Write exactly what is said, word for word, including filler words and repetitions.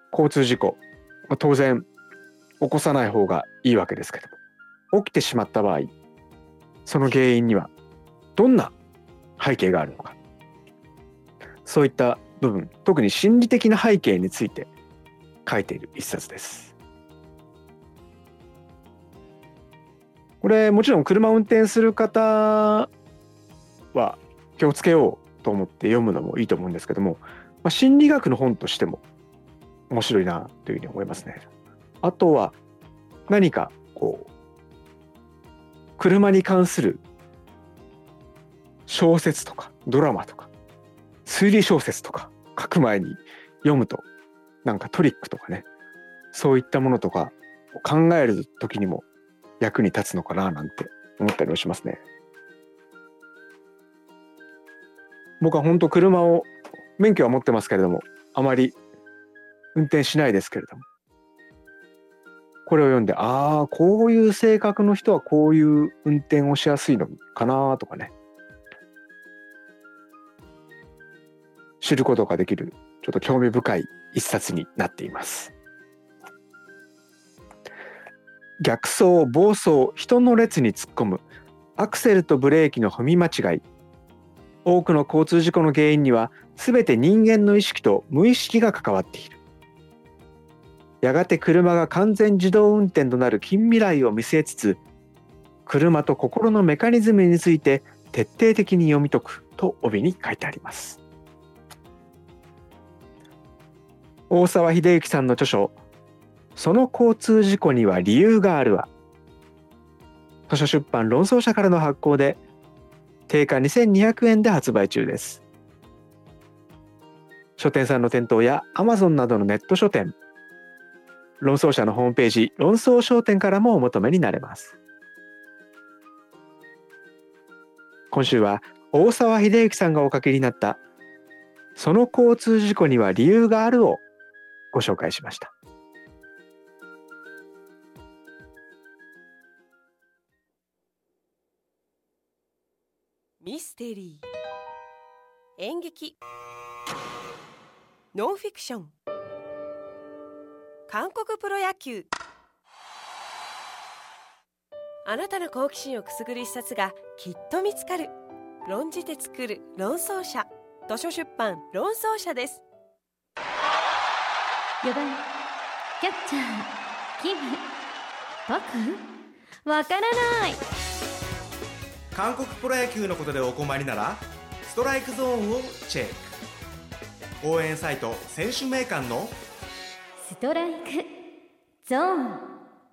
交通事故、当然起こさない方がいいわけですけども、起きてしまった場合、その原因にはどんな背景があるのか、そういった部分、特に心理的な背景について書いている一冊です。これもちろん車を運転する方は気をつけようと思って読むのもいいと思うんですけども、まあ、心理学の本としても面白いなというふうに思いますね。あとは何かこう車に関する小説とかドラマとか推理小説とか書く前に読むと、なんかトリックとかね、そういったものとかを考える時にも役に立つのかななんて思ったりもしますね。僕は本当車を免許は持ってますけれども、あまり運転しないですけれども、これを読んで、ああこういう性格の人はこういう運転をしやすいのかなとかね、知ることができる、ちょっと興味深い一冊になっています。逆走、暴走、人の列に突っ込む、アクセルとブレーキの踏み間違い。多くの交通事故の原因には全て人間の意識と無意識が関わっている。やがて車が完全自動運転となる近未来を見据えつつ、車と心のメカニズムについて徹底的に読み解くと帯に書いてあります。大沢秀之さんの著書、その交通事故には理由があるは、図書出版論争社からの発行で定価にせんにひゃくえんで発売中です。書店さんの店頭や Amazon などのネット書店、論争社のホームページ論争商店からもお求めになれます。今週は大沢秀之さんがお書きになったその交通事故には理由があるをご紹介しました。 ミステリー、演劇、ノンフィクション、韓国プロ野球。あなたの好奇心をくすぐる一冊がきっと見つかる。論じて作る論争社。図書出版論争社です。 よばんキャッチャーキム僕わからない。 韓国プロ野球のことでお困りならストライクゾーンをチェック。応援サイト選手名鑑のストライクゾーン。